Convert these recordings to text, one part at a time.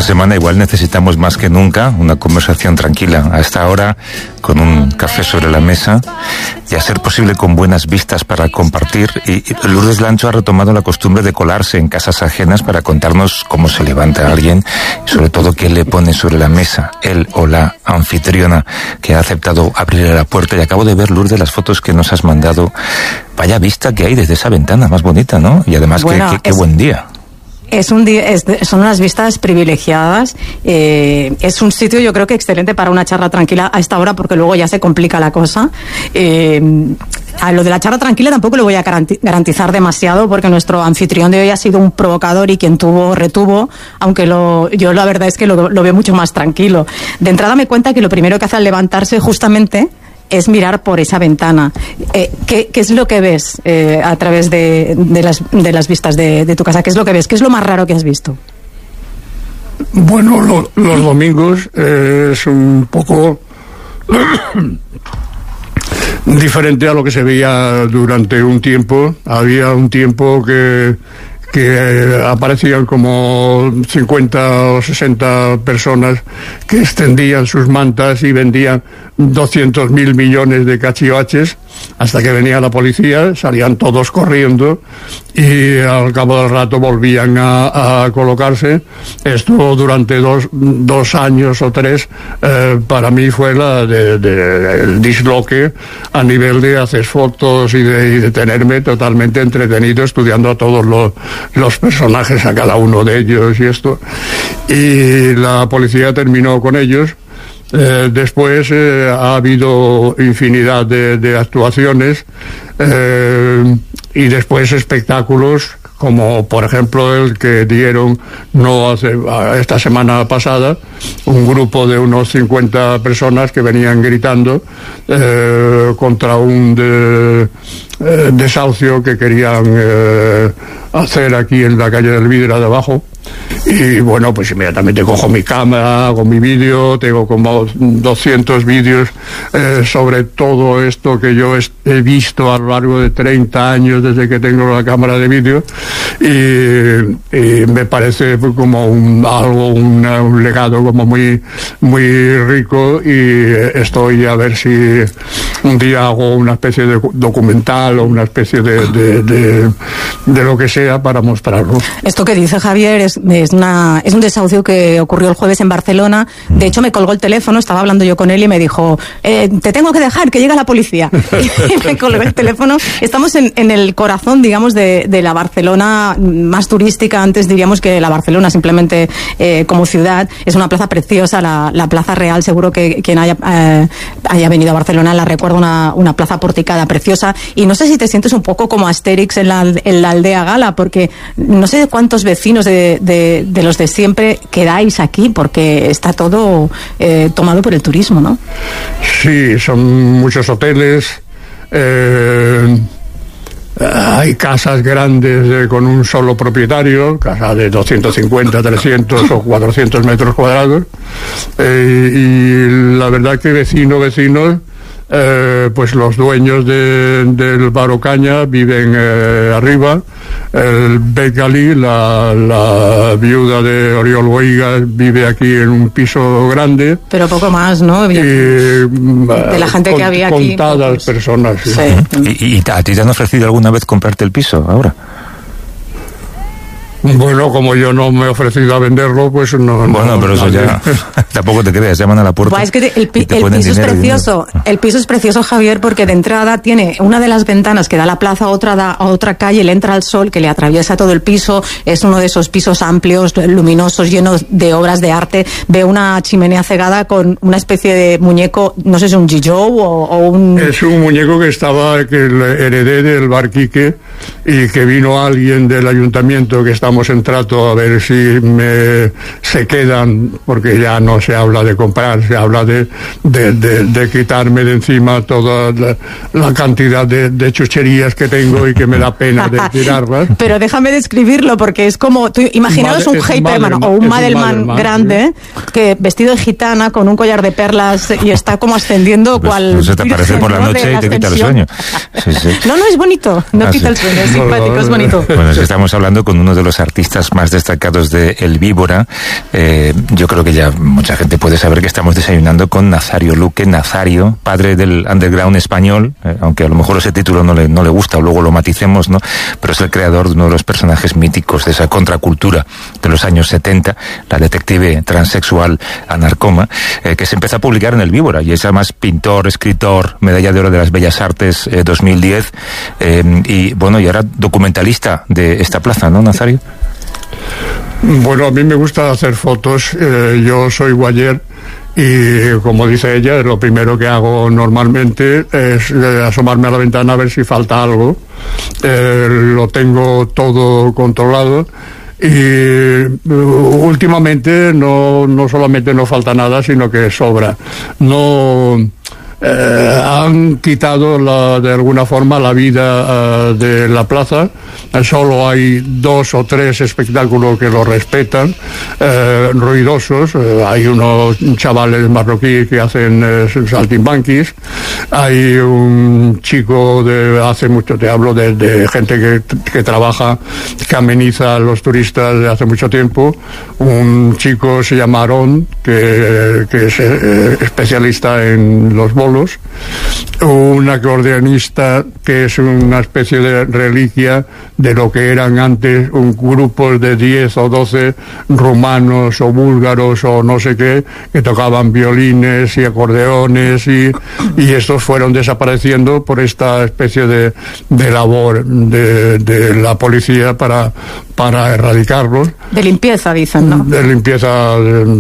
Esta semana igual necesitamos más que nunca una conversación tranquila, a esta hora, con un café sobre la mesa y a ser posible con buenas vistas para compartir. Y Lourdes Lancho ha retomado la costumbre de colarse en casas ajenas para contarnos cómo se levanta alguien y sobre todo qué le pone sobre la mesa él o la anfitriona que ha aceptado abrirle la puerta. Y acabo de ver, Lourdes, las fotos que nos has mandado. Vaya vista que hay desde esa ventana, más bonita, ¿no? Y además, bueno, qué buen día. Son unas vistas privilegiadas. Es un sitio, yo creo que excelente para una charla tranquila a esta hora, porque luego ya se complica la cosa. A lo de la charla tranquila tampoco le voy a garantizar demasiado, porque nuestro anfitrión de hoy ha sido un provocador y quien retuvo, aunque yo la verdad es que lo veo mucho más tranquilo. De entrada me cuenta que lo primero que hace al levantarse justamente es mirar por esa ventana. ¿Qué es lo que ves a través de las vistas de tu casa? ¿Qué es lo que ves? ¿Qué es lo más raro que has visto? Bueno, los domingos es un poco diferente a lo que se veía durante un tiempo. Había un tiempo que aparecían como 50 o 60 personas que extendían sus mantas y vendían 200.000 millones de cachivaches, hasta que venía la policía, salían todos corriendo y al cabo del rato volvían a colocarse. Esto durante dos años o tres para mí fue el disloque a nivel de hacer fotos y de tenerme totalmente entretenido estudiando a todos los personajes, a cada uno de ellos y esto. Y la policía terminó con ellos. Después ha habido infinidad de actuaciones y después espectáculos, como por ejemplo el que dieron esta semana pasada, un grupo de unos 50 personas que venían gritando contra un desahucio que querían hacer aquí en la calle del Vidra de abajo. Y bueno, pues inmediatamente cojo mi cámara, hago mi vídeo, tengo como 200 vídeos sobre todo esto que yo he visto a lo largo de 30 años desde que tengo la cámara de vídeo, y me parece como un legado como muy, muy rico, y estoy a ver si un día hago una especie de documental o una especie de lo que sea para mostrarlo. Esto que dice Javier es un desahucio que ocurrió el jueves en Barcelona. De hecho, me colgó el teléfono, estaba hablando yo con él y me dijo, te tengo que dejar, que llega la policía. Y me colgó el teléfono. Estamos en el corazón, digamos, de la Barcelona más turística. Antes diríamos que la Barcelona simplemente como ciudad. Es una plaza preciosa, la Plaza Real. Seguro que quien haya venido a Barcelona la recuerda, una plaza porticada preciosa. Y no sé si te sientes un poco como Asterix en la aldea gala, porque no sé cuántos vecinos de los de siempre quedáis aquí, porque está todo tomado por el turismo, ¿no? Sí, son muchos hoteles, hay casas grandes con un solo propietario, casas de 250, 300 o 400 metros cuadrados, y la verdad que vecinos, pues los dueños del Bar Ocaña viven arriba. El Becali, la viuda de Oriol Bohigas, vive aquí en un piso grande. Pero poco más, ¿no? De la gente que había aquí. Contadas personas. Sí. Sí. ¿Y a ti te han ofrecido alguna vez comprarte el piso ahora? Bueno, como yo no me he ofrecido a venderlo, pues no. Bueno, pero eso ya tampoco te creas, llaman a la puerta. Pues es que el piso es precioso. El piso es precioso, Javier, porque de entrada tiene una de las ventanas que da a la plaza, otra da a otra calle, le entra el sol que le atraviesa todo el piso. Es uno de esos pisos amplios, luminosos, llenos de obras de arte. Ve una chimenea cegada con una especie de muñeco, no sé si es un Gijou o un... Es un muñeco que heredé del Bar Quique, y que vino alguien del ayuntamiento que estamos en trato a ver si se quedan, porque ya no se habla de comprar, se habla de quitarme de encima toda la cantidad de chucherías que tengo y que me da pena de tirarlas. Pero déjame describirlo, porque es como, imaginaos un Heiperman o un Madelman grande, que vestido de gitana con un collar de perlas y está como ascendiendo pues se te aparece por la noche y te quita el sueño. Sí. No, es bonito, no quita el sueño, es simpático, es bonito. Bueno, es que estamos hablando con uno de los artistas más destacados de El Víbora. Yo creo que ya mucha gente puede saber que estamos desayunando con Nazario Luque. Nazario, padre del underground español, aunque a lo mejor ese título no le gusta, o luego lo maticemos, ¿no? Pero es el creador de uno de los personajes míticos de esa contracultura de los años 70, la detective transexual Anarcoma, que se empezó a publicar en El Víbora, y es además pintor, escritor, medalla de oro de las Bellas Artes 2010, y bueno, y ahora documentalista de esta plaza, ¿no, Nazario? Bueno, a mí me gusta hacer fotos. Yo soy guayer y, como dice ella, lo primero que hago normalmente es asomarme a la ventana a ver si falta algo. Lo tengo todo controlado. Y últimamente no solamente no falta nada, sino que sobra. Han quitado de alguna forma la vida de la plaza. Solo hay 2 o 3 espectáculos que lo respetan, ruidosos. Hay unos chavales marroquíes que hacen saltimbanquis. Hay un chico hace mucho, te hablo de gente que trabaja, que ameniza a los turistas de hace mucho tiempo. Un chico se llama Aarón, que es especialista en los bolos. Un acordeonista que es una especie de reliquia de lo que eran antes un grupo de 10 o 12 rumanos o búlgaros o no sé qué, que tocaban violines y acordeones, y estos fueron desapareciendo por esta especie de labor de la policía para erradicarlos. De limpieza, dicen, ¿no? De limpieza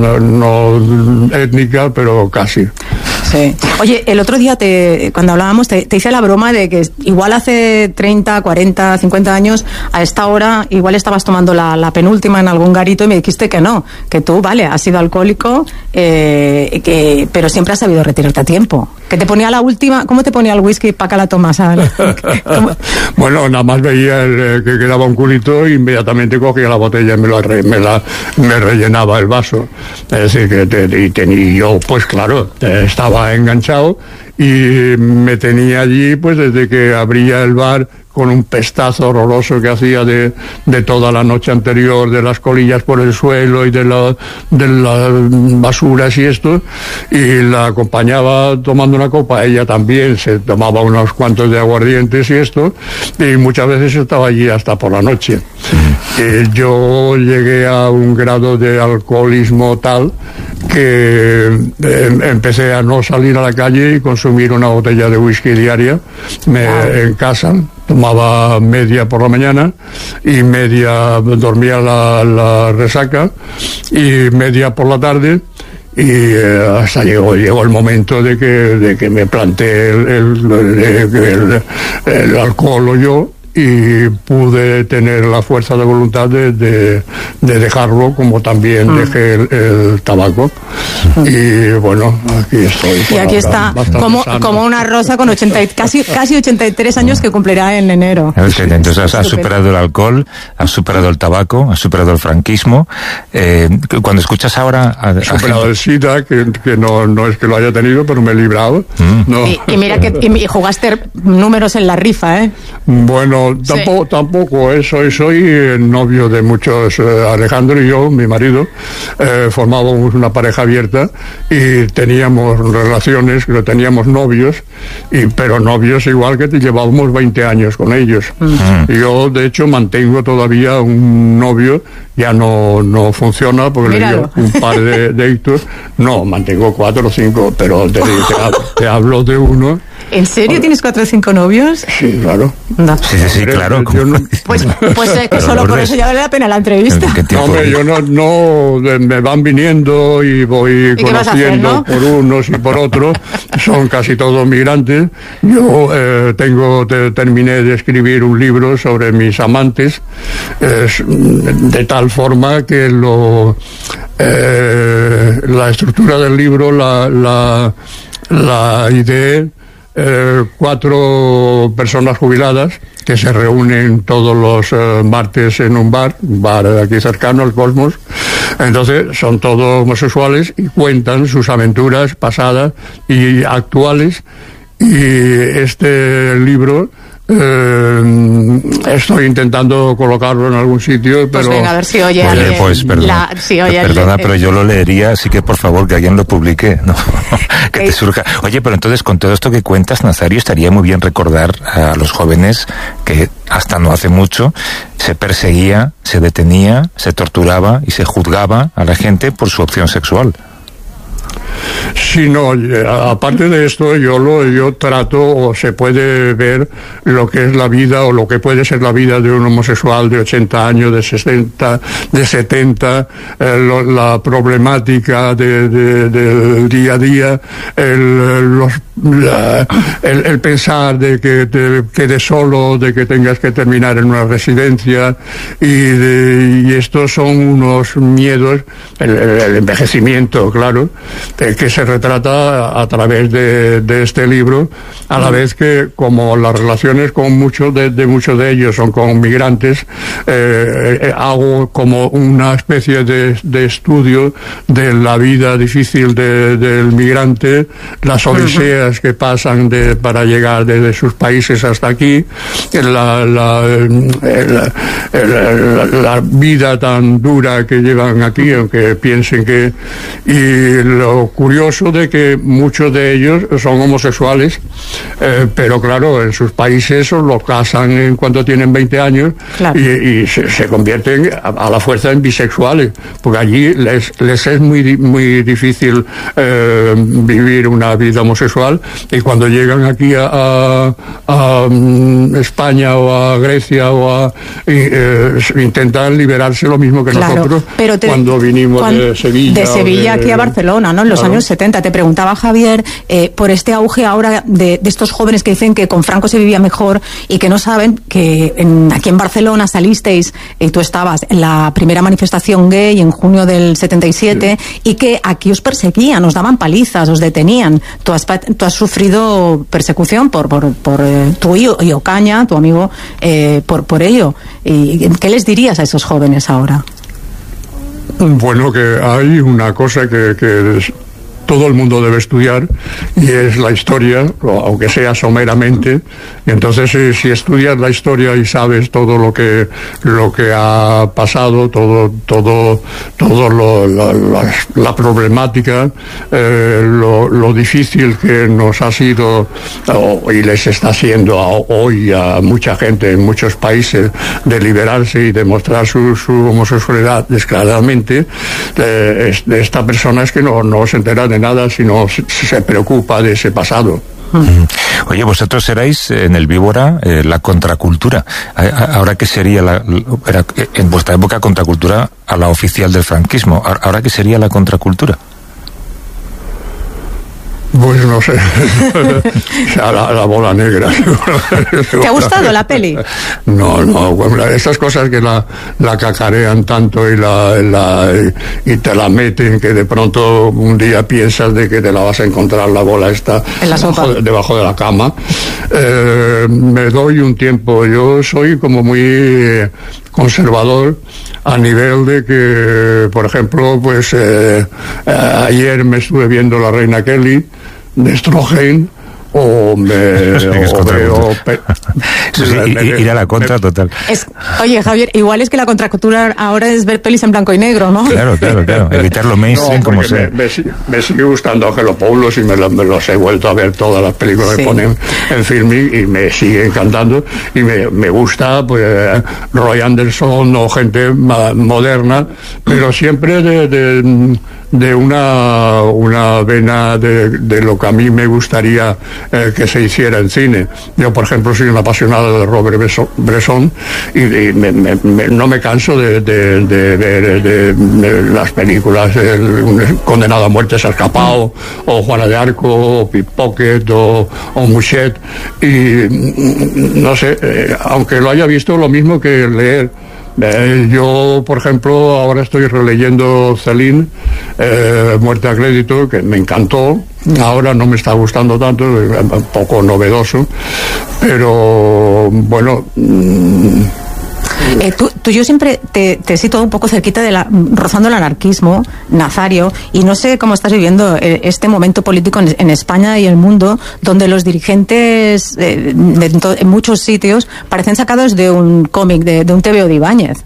no étnica, pero casi. Sí. Oye, el otro día cuando hablábamos te hice la broma de que igual hace 30, 40, 50 años a esta hora igual estabas tomando la penúltima en algún garito, y me dijiste que no, que tú, vale, has sido alcohólico, pero siempre has sabido retirarte a tiempo. Que te ponía la última, ¿cómo te ponía el whisky para que la tomas? Bueno, nada más veía que quedaba un culito e inmediatamente cogía la botella y me rellenaba el vaso. Es decir, que yo, pues claro, estaba enganchado y me tenía allí pues desde que abría el bar, con un pestazo horroroso que hacía de toda la noche anterior, de las colillas por el suelo y de las basuras y esto, y la acompañaba tomando una copa. Ella también se tomaba unos cuantos de aguardientes y esto, y muchas veces estaba allí hasta por la noche. Yo llegué a un grado de alcoholismo tal que empecé a no salir a la calle y consumir una botella de whisky diaria en casa. Tomaba media por la mañana y media, dormía la resaca, y media por la tarde, y hasta llegó el momento de que me planteé el alcohol o yo, y pude tener la fuerza de voluntad de dejarlo, como también dejé el tabaco. Y bueno, aquí estoy. Y aquí está, como una rosa con casi 83 años que cumplirá en enero. Entonces has superado el alcohol, has superado el tabaco, has superado el franquismo. Cuando escuchas ahora... He superado el SIDA, que no es que lo haya tenido, pero me he librado. No. Y mira que y jugaste números en la rifa, ¿eh? Bueno, tampoco, soy novio de muchos. Alejandro y yo, mi marido, formábamos una pareja abierta y teníamos relaciones, teníamos novios, pero novios igual que llevábamos 20 años con ellos. Y yo, de hecho, mantengo todavía un novio, ya no funciona porque le dio un par de ictus. No, mantengo 4 o 5, pero te hablo de uno. ¿En serio tienes 4 o 5 novios? Sí, claro. No. Sí, claro. Pues que solo por eso ya vale la pena la entrevista. No, hombre, yo no me van viniendo y voy conociendo por unos y por otros. Son casi todos migrantes. Yo terminé de escribir un libro sobre mis amantes, de tal forma que la estructura del libro la ideé. 4 personas jubiladas que se reúnen todos los martes en un bar aquí cercano al Cosmos. Entonces son todos homosexuales y cuentan sus aventuras pasadas y actuales, y este libro Estoy intentando colocarlo en algún sitio, pero... Pues venga, a ver si oye... Perdona, pero yo lo leería, así que por favor que alguien lo publique, ¿no? Que te surja. Oye, pero entonces con todo esto que cuentas, Nazario, estaría muy bien recordar a los jóvenes que hasta no hace mucho se perseguía, se detenía, se torturaba y se juzgaba a la gente por su opción sexual. Sí, no, aparte de esto, yo trato, o se puede ver lo que es la vida, o lo que puede ser la vida de un homosexual de 80 años, de 60, de 70, la problemática del día a día, el pensar de que te quedes solo, de que tengas que terminar en una residencia, y estos son unos miedos, el envejecimiento, claro, que se retrata a través de este libro, a la vez que, como las relaciones con muchos de ellos son con migrantes, hago como una especie de estudio de la vida difícil del migrante, las odiseas que pasan para llegar desde sus países hasta aquí, la vida tan dura que llevan aquí, aunque piensen que... Y lo curioso de que muchos de ellos son homosexuales, pero claro, en sus países los casan en cuanto tienen 20 años, claro. y se convierten a la fuerza en bisexuales, porque allí les es muy difícil vivir una vida homosexual, y cuando llegan aquí a España o a Grecia intentan liberarse lo mismo que nosotros, pero cuando vinimos de Sevilla. De Sevilla aquí a Barcelona, ¿no? En los años 70. Te preguntaba, Javier, por este auge ahora de estos jóvenes que dicen que con Franco se vivía mejor y que no saben que aquí en Barcelona salisteis, y tú estabas en la primera manifestación gay en junio del 77, sí. Y que aquí os perseguían, os daban palizas, os detenían. Tú has sufrido persecución por tú y Ocaña, tu amigo, por ello. ¿Y qué les dirías a esos jóvenes ahora? Bueno, que hay una cosa que todo el mundo debe estudiar, y es la historia, aunque sea someramente. Y entonces si estudias la historia y sabes todo lo que ha pasado, la problemática, lo difícil que nos ha sido y les está siendo hoy a mucha gente en muchos países de liberarse y demostrar su homosexualidad descaradamente, esta persona es que no se entera de nada, sino se preocupa de ese pasado. Oye, vosotros erais en el Víbora la contracultura. Ahora, ¿qué sería en vuestra época contracultura a la oficial del franquismo? ¿Ahora qué sería la contracultura? Pues no sé, la bola negra. ¿Te ha gustado la peli? No, estas cosas que la cacarean tanto y te la meten, que de pronto un día piensas de que te la vas a encontrar la bola esta en la sopa, debajo de la cama. Me doy un tiempo. Yo soy como muy conservador, a nivel de que, por ejemplo, pues ayer me estuve viendo La Reina Kelly de Stroheim, ir a la contra total. Oye, Javier, igual es que la contracultura ahora es ver pelis en blanco y negro, ¿no? Claro, evitar lo mainstream, como sea. Me sigue gustando Ángelo Poulos, y me los he vuelto a ver todas las películas que ponen en Filmin, y me sigue encantando, y me gusta pues Roy Anderson o gente moderna, pero siempre de una vena de lo que a mí me gustaría que se hiciera en cine. Yo, por ejemplo, soy un apasionado de Robert Bresson, y no me canso de ver las películas, Condenado a muerte se ha escapado, o Juana de Arco, o Pickpocket, o Mouchet, y no sé, aunque lo haya visto, lo mismo que leer. Yo, por ejemplo, ahora estoy releyendo Celine, Muerte a crédito, que me encantó. Ahora no me está gustando tanto, un poco novedoso, pero bueno, Yo siempre te he situado un poco cerquita rozando el anarquismo, Nazario, y no sé cómo estás viviendo este momento político en España y el mundo, donde los dirigentes en muchos sitios parecen sacados de un cómic, de un TVO de Ibáñez.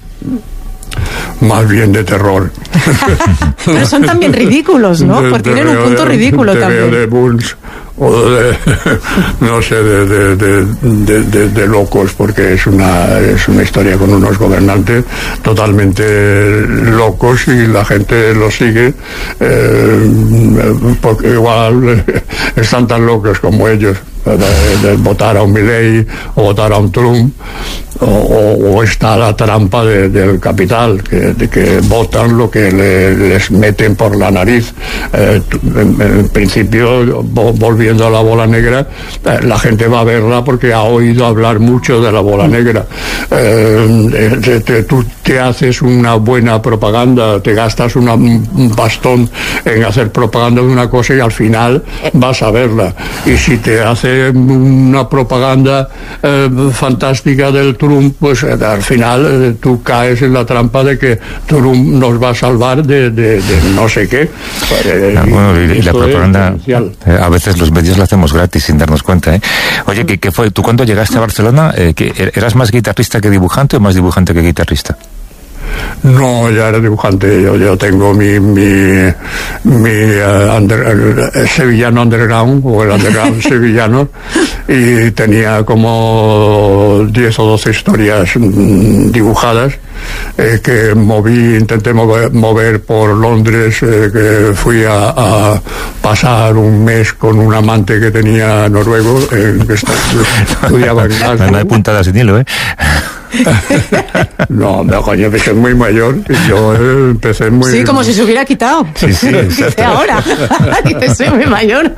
Más bien de terror. Pero son también ridículos, ¿no? Pues tienen un punto ridículo también. De Bunch, o no sé, de locos, porque es una historia con unos gobernantes totalmente locos y la gente los sigue porque igual están tan locos como ellos. De votar a un Milei o votar a un Trump, o está la trampa del capital, que votan lo que les meten por la nariz. En principio, volviendo a la bola negra, la gente va a verla porque ha oído hablar mucho de la bola negra. Tú te haces una buena propaganda, te gastas un bastón en hacer propaganda de una cosa y al final vas a verla. Y si te hace una propaganda fantástica del Trump, pues al final tú caes en la trampa de que Trump nos va a salvar de no sé qué. Y la propaganda, a veces los medios la hacemos gratis sin darnos cuenta, ¿eh? Oye, ¿qué fue? ¿Tú cuando llegaste a Barcelona, eras más guitarrista que dibujante o más dibujante que guitarrista? No, ya era dibujante. Yo tengo mi sevillano underground, o el underground sevillano, y tenía como 10 o 12 historias dibujadas que intenté mover por Londres, que fui a pasar un mes con un amante que tenía noruego, que estudiaba en Glasgow. No hay puntadas sin hilo, ¿eh? No, coño, que soy muy mayor y yo empecé muy... Sí, como si se hubiera quitado. Sí, dice ahora. Dice, soy muy mayor.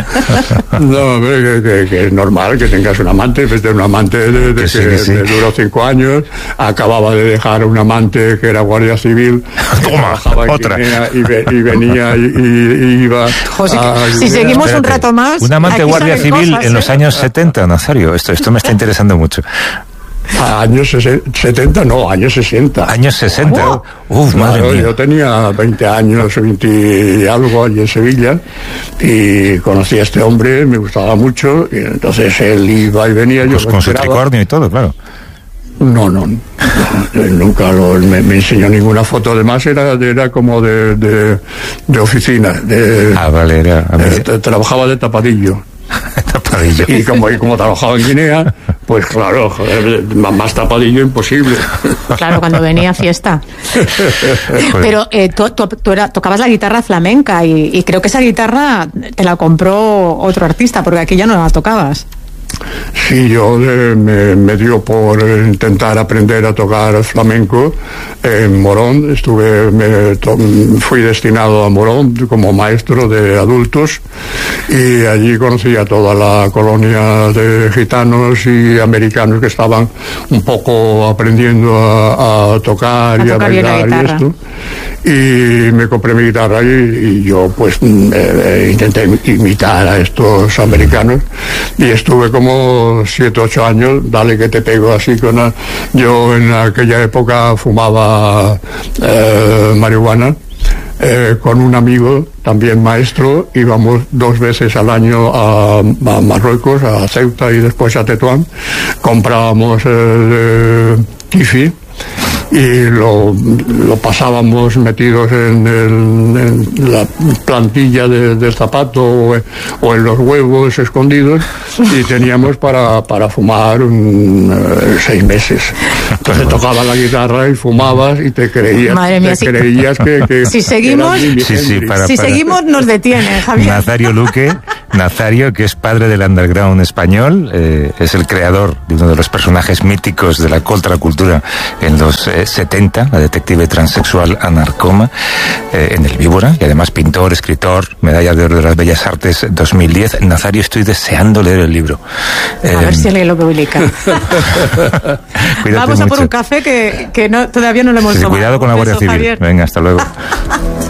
No, que es normal que tengas un amante, pues de un amante que duró 5 años, acababa de dejar a un amante que era guardia civil. Toma, otra. Y venía y iba... Si seguimos un rato más... Un amante guardia civil en los años 70, Nazario. Esto me está interesando mucho. Años 70, no, años 60. Años 60. Uf, madre mía. Yo tenía 20 años, 20 y algo allí en Sevilla, y conocí a este hombre, me gustaba mucho, y entonces él iba y venía. Pues yo con su tricornio y todo, claro. No, nunca me enseñó ninguna foto. Además era como de oficina. Vale, trabajaba de tapadillo. Y como trabajaba en Guinea, pues claro, joder, más tapadillo imposible. Claro, cuando venía a fiesta. Pero tú tocabas la guitarra flamenca y creo que esa guitarra te la compró otro artista, porque aquí ya no la tocabas. Sí, yo me dio por intentar aprender a tocar flamenco en Morón. Fui destinado a Morón como maestro de adultos, y allí conocí a toda la colonia de gitanos y americanos que estaban un poco aprendiendo a tocar y a bailar y esto. Y me compré mi guitarra y yo pues intenté imitar a estos americanos, y estuve como 7 o 8 años, dale que te pego así yo en aquella época fumaba marihuana. Con un amigo, también maestro, íbamos 2 veces al año a Marruecos, a Ceuta y después a Tetuán. Comprábamos kifi y lo pasábamos metidos en la plantilla del zapato o en los huevos escondidos, y teníamos para fumar 6 meses. Entonces tocabas la guitarra y fumabas y te creías, creías que si seguimos, seguimos nos detienen, Javier. Nazario, que es padre del underground español, es el creador de uno de los personajes míticos de la contracultura en los 70, la detective transexual Anarcoma, en el Víbora, y además pintor, escritor, medalla de oro de las Bellas Artes 2010. Nazario, estoy deseando leer el libro. A ver si alguien lo publica. Vamos a por un café que todavía no lo hemos tomado. Cuidado con la Guardia Civil. Javier. Venga, hasta luego.